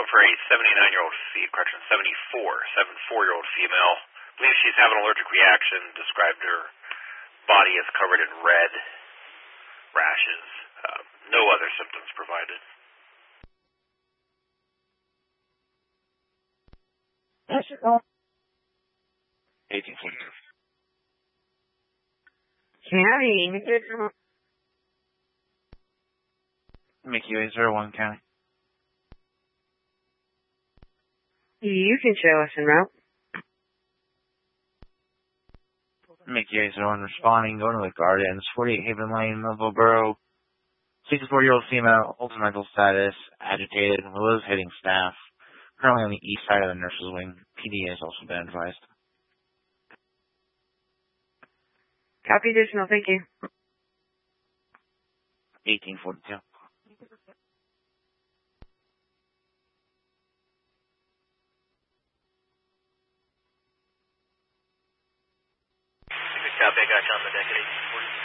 up for a 79-year-old correction, 74-year-old female. I believe she's having an allergic reaction. Described her body as covered in red rashes. No other symptoms provided. That's your call. 1842. County. Mickey Way 01 County. You can show us en route. Mickey Way 01 responding, going to the Gardens, 48 Haven Lane, Melville Borough. 64-year-old female, altered mental status, agitated, was hitting staff. Currently on the east side of the nurse's wing. PD has also been advised. Copy additional, thank you. 1842. Copy, I got you on the deck at 1842.